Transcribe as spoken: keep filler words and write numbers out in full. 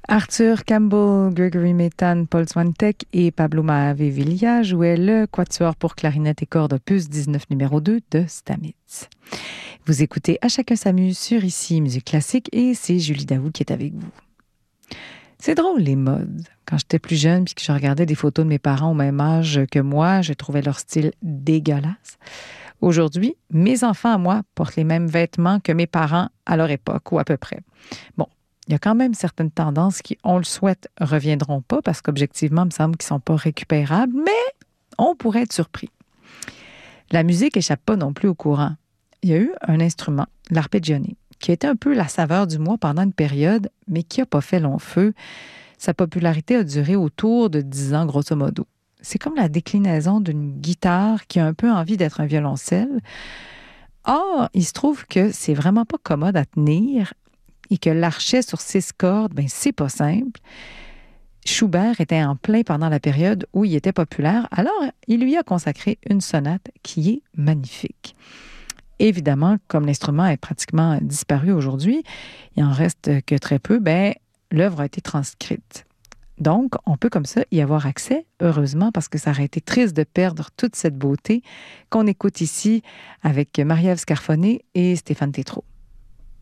Arthur Campbell, Gregory Maitan, Paul Swantek et Pablo Maavevilla jouaient le quatuor pour clarinette et cordes opus dix-neuf numéro deux de Stamitz. Vous écoutez À chacun s'amuse sur Ici Musique Classique et c'est Julie Daou qui est avec vous. C'est drôle les modes. Quand j'étais plus jeune puis que je regardais des photos de mes parents au même âge que moi, je trouvais leur style dégueulasse. Aujourd'hui, mes enfants à moi portent les mêmes vêtements que mes parents à leur époque ou à peu près. Bon, il y a quand même certaines tendances qui, on le souhaite, reviendront pas parce qu'objectivement, il me semble qu'ils ne sont pas récupérables, mais on pourrait être surpris. La musique échappe pas non plus au courant. Il y a eu un instrument, l'arpeggione, qui a été un peu la saveur du mois pendant une période, mais qui n'a pas fait long feu. Sa popularité a duré autour de dix ans, grosso modo. C'est comme la déclinaison d'une guitare qui a un peu envie d'être un violoncelle. Or, il se trouve que c'est vraiment pas commode à tenir et que l'archet sur six cordes, ben c'est pas simple. Schubert était en plein pendant la période où il était populaire, alors il lui a consacré une sonate qui est magnifique. Évidemment, comme l'instrument est pratiquement disparu aujourd'hui, il en reste que très peu, ben l'œuvre a été transcrite. Donc, on peut comme ça y avoir accès, heureusement, parce que ça aurait été triste de perdre toute cette beauté qu'on écoute ici avec Marie-Ève Scarfonnet et Stéphane Tétrault.